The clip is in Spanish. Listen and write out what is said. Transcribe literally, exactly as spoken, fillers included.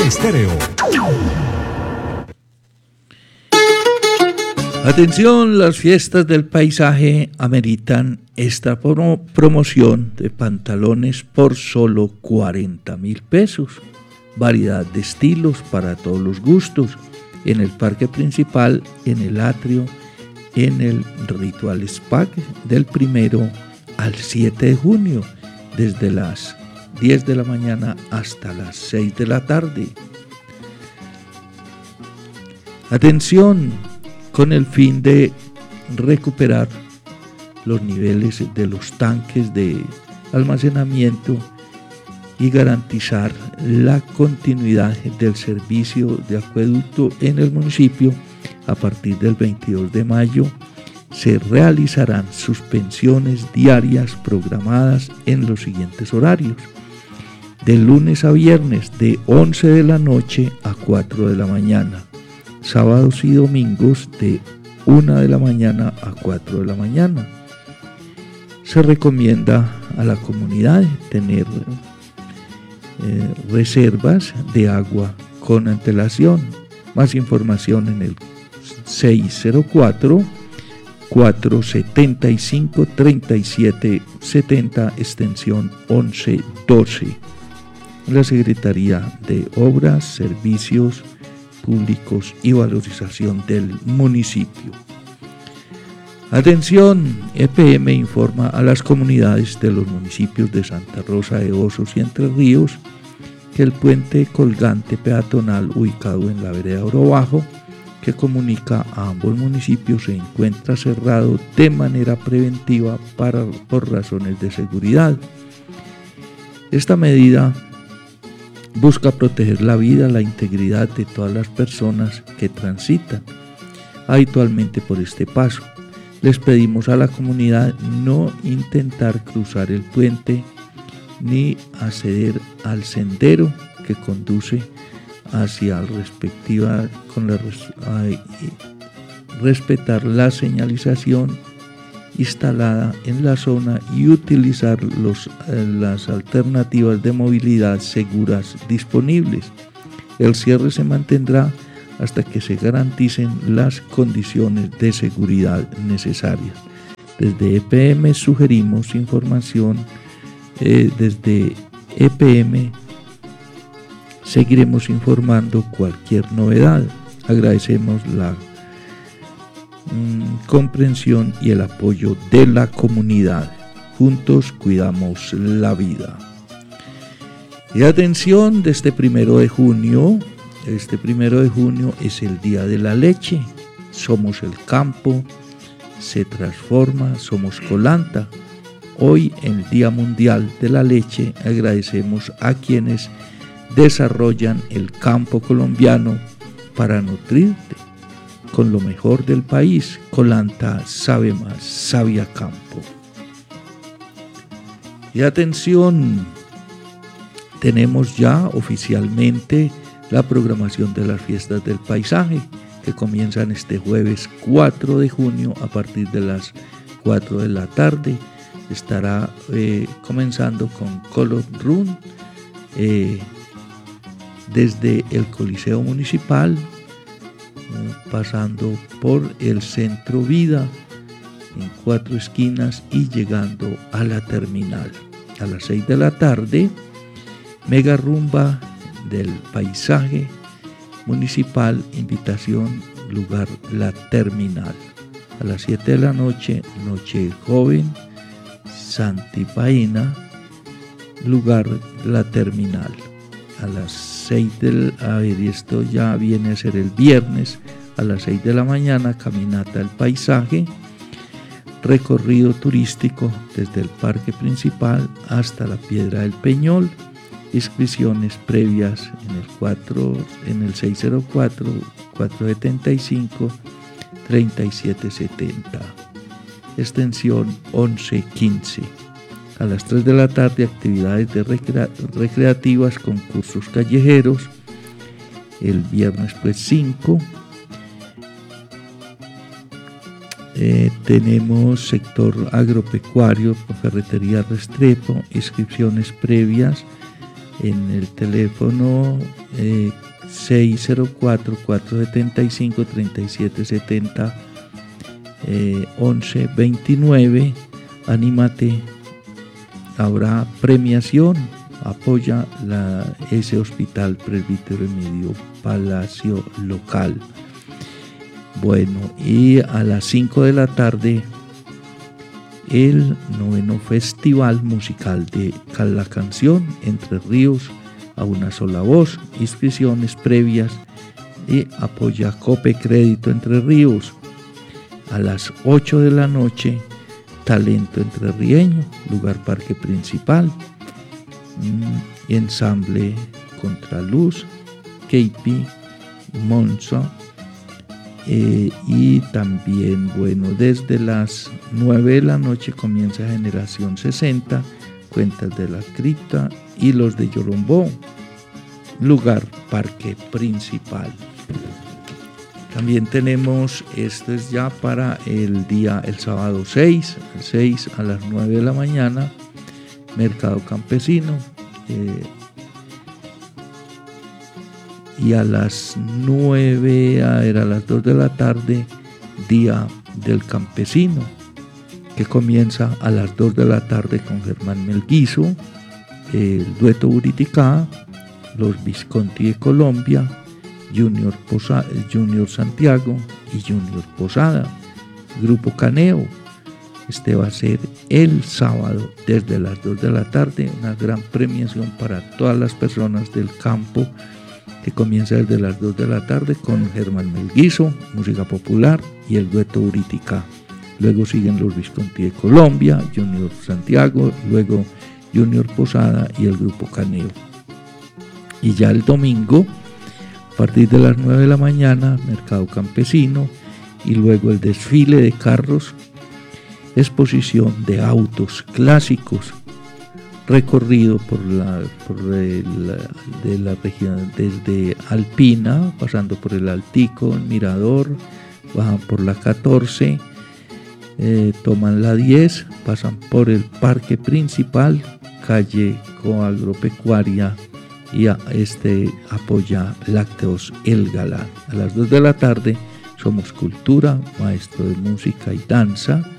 Estéreo. Atención, las fiestas del paisaje ameritan esta promo- promoción de pantalones por solo cuarenta mil pesos. Variedad de estilos para todos los gustos. En el parque principal, en el atrio, en el Ritual Spa del primero al siete de junio, desde las diez de la mañana hasta las seis de la tarde. Atención, con el fin de recuperar los niveles de los tanques de almacenamiento y garantizar la continuidad del servicio de acueducto en el municipio, a partir del veintidós de mayo se realizarán suspensiones diarias programadas en los siguientes horarios: de lunes a viernes de once de la noche a cuatro de la mañana, sábados y domingos de una de la mañana a cuatro de la mañana. Se recomienda a la comunidad tener eh, reservas de agua con antelación. Más información en el seis cero cuatro, cuatro siete cinco, tres siete siete cero, extensión once doce. La Secretaría de Obras, Servicios Públicos y Valorización del municipio. Atención, E P M informa a las comunidades de los municipios de Santa Rosa de Osos y Entre Ríos que el puente colgante peatonal ubicado en la vereda Oro Bajo, que comunica a ambos municipios, se encuentra cerrado de manera preventiva para, por razones de seguridad. Esta medida busca proteger la vida, la integridad de todas las personas que transitan habitualmente por este paso. Les pedimos a la comunidad no intentar cruzar el puente ni acceder al sendero que conduce hacia la respectiva, con la res, respetar la señalización instalada en la zona y utilizar los, las alternativas de movilidad seguras disponibles. El cierre se mantendrá hasta que se garanticen las condiciones de seguridad necesarias. Desde E P M sugerimos información. Eh, desde E P M seguiremos informando cualquier novedad. Agradecemos la mmm, comprensión y el apoyo de la comunidad. Juntos cuidamos la vida. Y atención, de este primero de junio, este primero de junio es el Día de la Leche. Somos el campo, se transforma, somos Colanta. Hoy, en el Día Mundial de la Leche, agradecemos a quienes desarrollan el campo colombiano para nutrirte con lo mejor del país. Colanta sabe más, sabia campo. Y atención, tenemos ya oficialmente la programación de las fiestas del paisaje, que comienzan este jueves cuatro de junio a partir de las cuatro de la tarde. Estará eh, comenzando con Color Run eh, desde el Coliseo Municipal, eh, pasando por el Centro Vida en cuatro esquinas y llegando a la terminal. A las seis de la tarde, mega rumba del paisaje municipal, invitación, lugar la terminal. A las siete de la noche, noche joven, Santipaína, lugar la terminal. A las seis del, a ver, esto ya viene a ser el viernes, a las seis de la mañana, caminata al paisaje, recorrido turístico desde el parque principal hasta la Piedra del Peñol. Inscripciones previas en el, cuatro, en el seis cero cuatro, cuatro siete cinco, tres siete siete cero. Extensión once quince. A las tres de la tarde, actividades de recrea- recreativas, concursos callejeros. El viernes pues cinco. Eh, tenemos sector agropecuario con Ferretería Restrepo, inscripciones previas en el teléfono eh, seis cero cuatro, cuatro siete cinco, tres siete siete cero, eh, once veintinueve. Anímate, habrá premiación, apoya la, ese hospital Presbítero Emilio Palacio local. Bueno, y a las cinco de la tarde el noveno Festival Musical de la Canción Entre Ríos a una sola voz, inscripciones previas y apoya Cope Crédito Entre Ríos. A las ocho de la noche, Talento Entrerrieño, lugar parque principal, mm, ensamble Contraluz, K P, Monza, eh, y también, bueno, desde las nueve de la noche comienza Generación sesenta, Cuentas de la Cripta y Los de Yolombó, lugar parque principal. También tenemos, esto es ya para el día, el sábado seis, el seis a las nueve de la mañana, Mercado Campesino, eh, y a las nueve, a, era a las dos de la tarde, Día del Campesino, que comienza a las dos de la tarde con Germán Melguizo, el dueto Buriticá, los Visconti de Colombia, Junior, Posa, Junior Santiago y Junior Posada, Grupo Caneo. Este va a ser el sábado desde las dos de la tarde, una gran premiación para todas las personas del campo, que comienza desde las dos de la tarde con Germán Melguizo, música popular, y el dueto Buriticá. Luego siguen los Visconti de Colombia, Junior Santiago, luego Junior Posada y el Grupo Caneo. Y ya el domingo, a partir de las nueve de la mañana, Mercado Campesino, y luego el desfile de carros, exposición de autos clásicos, recorrido por la, por el, de la región desde Alpina, pasando por el Altico, el Mirador, bajan por la catorce, eh, toman la diez, pasan por el parque principal, calle Coagropecuaria, y a este apoya Lácteos El Galán. A las dos de la tarde, Somos Cultura, maestro de música y danza,